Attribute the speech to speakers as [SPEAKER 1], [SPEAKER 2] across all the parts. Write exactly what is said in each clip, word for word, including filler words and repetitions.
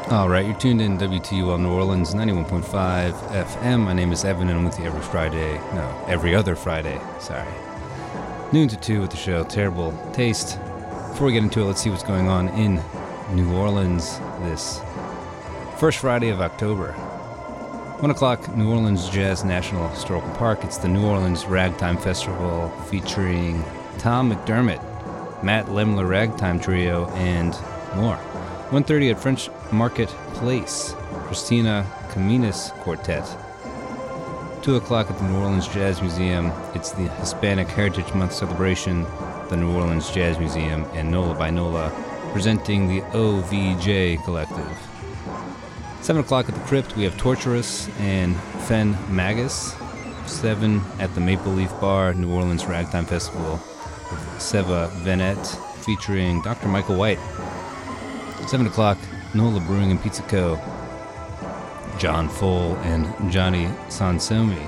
[SPEAKER 1] All right, you're tuned in W T U L New Orleans, ninety-one point five F M. My name is Evan, and I'm with you every Friday. No, every other Friday. Sorry. Noon to two with the show, Terrible Taste. Before we get into it, let's see what's going on in New Orleans this first Friday of October. One o'clock, New Orleans Jazz National Historical Park. It's the New Orleans Ragtime Festival featuring Tom McDermott, Matt Lemler Ragtime Trio, and more. one thirty at French Market Place, Christina Caminas Quartet. two o'clock at the New Orleans Jazz Museum. It's the Hispanic Heritage Month celebration, the New Orleans Jazz Museum, and Nola by Nola presenting the O V J Collective. seven o'clock at the Crypt, we have Torturous and Fen Magus. seven at the Maple Leaf Bar, New Orleans Ragtime Festival with Seva Venet featuring Doctor Michael White. seven o'clock, Nola Brewing and Pizza Co. John Fole and Johnny Sansomi.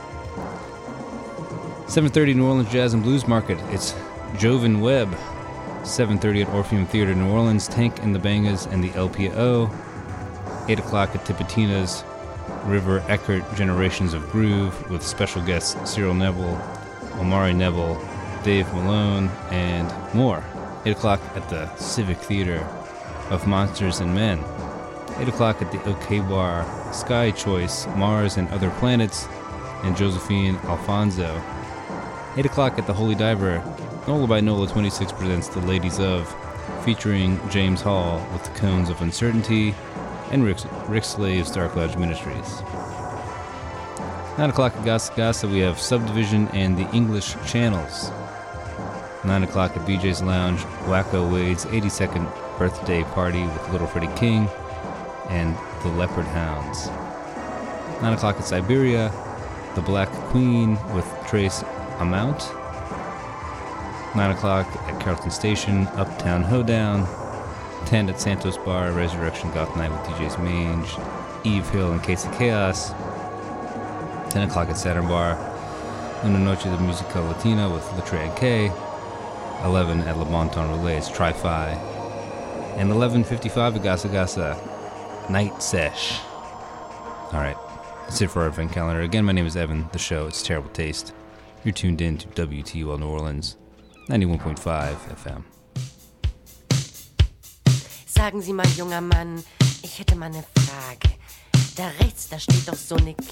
[SPEAKER 1] seven thirty, New Orleans Jazz and Blues Market. It's Jovan Webb. seven thirty at Orpheum Theater, New Orleans, Tank and the Bangas and the L P O. eight o'clock at Tipitina's River Eckert Generations of Groove with special guests Cyril Neville, Omari Neville, Dave Malone, and more. eight o'clock at the Civic Theater of Monsters and Men. eight o'clock at the OK Bar, Sky Choice, Mars and Other Planets, and Josephine Alfonso. eight o'clock at the Holy Diver, Nola by Nola twenty-six presents The Ladies of, featuring James Hall with the Cones of Uncertainty, and Rick, Rick Slave's Dark Lodge Ministries. nine o'clock at Gasa Gasa, we have Subdivision and the English Channels. nine o'clock at B J's Lounge, Wacko Wade's eighty-second birthday party with Little Freddie King and the Leopard Hounds. nine o'clock at Siberia, The Black Queen with Trace Amount. nine o'clock at Carlton Station, Uptown Hoedown. ten at Santos Bar, Resurrection Goth Night with D Js Mange, Eve Hill and Case of Chaos. ten o'clock at Saturn Bar, Una Noche de Musica Latina with Latre and K. eleven at Le Bon Temps Relays, Tri-Fi. And eleven fifty-five at Gasa Gasa, Night Sesh. Alright, that's it for our event calendar. Again, my name is Evan. The show, it's Terrible Taste. You're tuned in to W T U L New Orleans, ninety-one point five F M.
[SPEAKER 2] Sagen Sie mal, junger Mann, ich hätte mal eine Frage. Da rechts, da steht doch so eine